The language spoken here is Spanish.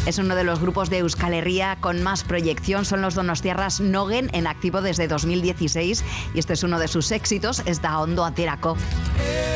Es uno de los grupos de Euskal Herria con más proyección. Son los donostiarras Nogen, en activo desde 2016. Y este es uno de sus éxitos, es Da Ondo Aterako.